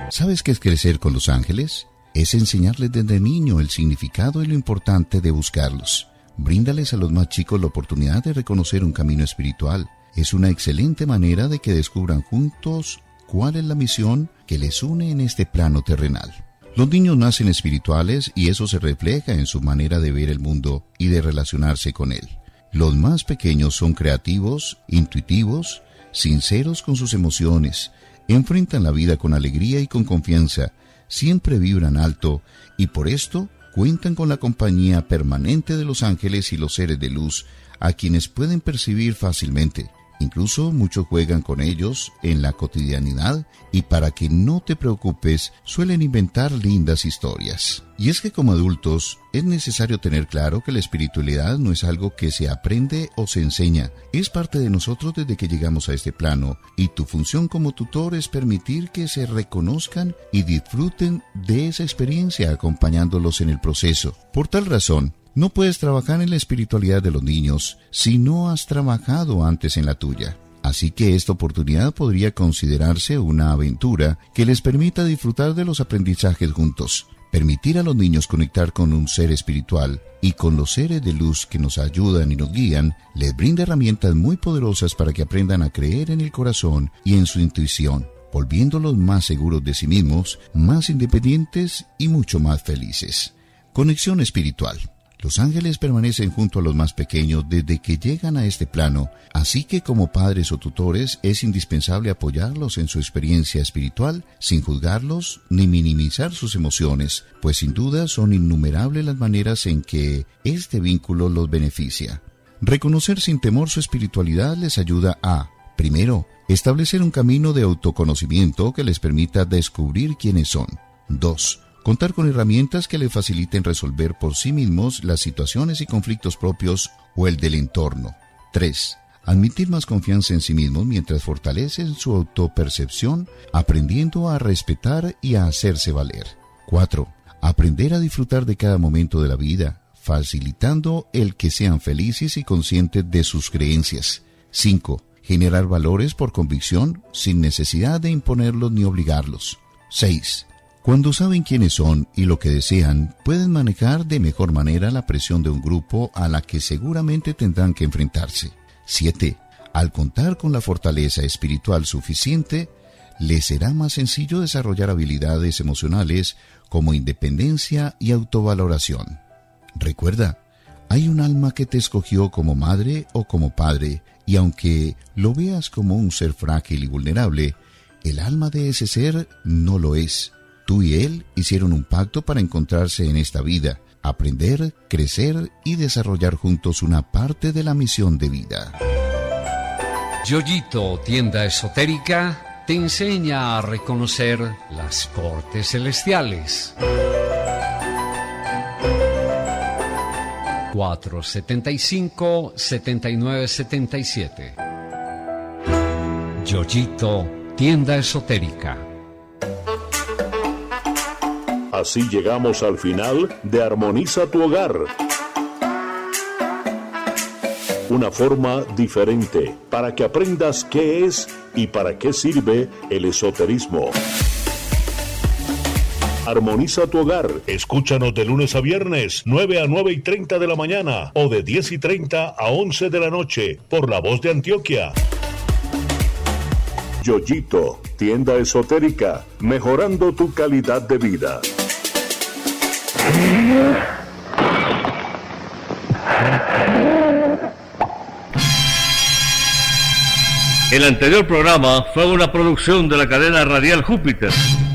¿Sabes qué es crecer con los ángeles? Es enseñarles desde niño el significado y lo importante de buscarlos. Bríndales a los más chicos la oportunidad de reconocer un camino espiritual. Es una excelente manera de que descubran juntos cuál es la misión que les une en este plano terrenal. Los niños nacen espirituales y eso se refleja en su manera de ver el mundo y de relacionarse con él. Los más pequeños son creativos, intuitivos, sinceros con sus emociones, enfrentan la vida con alegría y con confianza, siempre vibran alto y por esto cuentan con la compañía permanente de los ángeles y los seres de luz, a quienes pueden percibir fácilmente. Incluso muchos juegan con ellos en la cotidianidad y para que no te preocupes suelen inventar lindas historias. Y es que como adultos es necesario tener claro que la espiritualidad no es algo que se aprende o se enseña, es parte de nosotros desde que llegamos a este plano y tu función como tutor es permitir que se reconozcan y disfruten de esa experiencia acompañándolos en el proceso. Por tal razón, no puedes trabajar en la espiritualidad de los niños si no has trabajado antes en la tuya. Así que esta oportunidad podría considerarse una aventura que les permita disfrutar de los aprendizajes juntos. Permitir a los niños conectar con un ser espiritual y con los seres de luz que nos ayudan y nos guían, les brinda herramientas muy poderosas para que aprendan a creer en el corazón y en su intuición, volviéndolos más seguros de sí mismos, más independientes y mucho más felices. Conexión espiritual. Los ángeles permanecen junto a los más pequeños desde que llegan a este plano, así que como padres o tutores es indispensable apoyarlos en su experiencia espiritual sin juzgarlos ni minimizar sus emociones, pues sin duda son innumerables las maneras en que este vínculo los beneficia. Reconocer sin temor su espiritualidad les ayuda a, primero, establecer un camino de autoconocimiento que les permita descubrir quiénes son. 2. Contar con herramientas que le faciliten resolver por sí mismos las situaciones y conflictos propios o el del entorno. 3. Admitir más confianza en sí mismos mientras fortalecen su autopercepción, aprendiendo a respetar y a hacerse valer. 4. Aprender a disfrutar de cada momento de la vida, facilitando el que sean felices y conscientes de sus creencias. 5. Generar valores por convicción sin necesidad de imponerlos ni obligarlos. 6. Cuando saben quiénes son y lo que desean, pueden manejar de mejor manera la presión de un grupo a la que seguramente tendrán que enfrentarse. 7. Al contar con la fortaleza espiritual suficiente, les será más sencillo desarrollar habilidades emocionales como independencia y autovaloración. Recuerda, hay un alma que te escogió como madre o como padre, y aunque lo veas como un ser frágil y vulnerable, el alma de ese ser no lo es. Tú y él hicieron un pacto para encontrarse en esta vida, aprender, crecer y desarrollar juntos una parte de la misión de vida. Yoyito, tienda esotérica, te enseña a reconocer las cortes celestiales. 475-7977. Yoyito, tienda esotérica. Así llegamos al final de Armoniza tu Hogar. Una forma diferente para que aprendas qué es y para qué sirve el esoterismo. Armoniza tu Hogar. Escúchanos de lunes a viernes, 9 a 9:30 de la mañana o de 10:30 a 11 de la noche por La Voz de Antioquia. Yoyito, tienda esotérica, mejorando tu calidad de vida. El anterior programa fue una producción de la cadena radial Júpiter.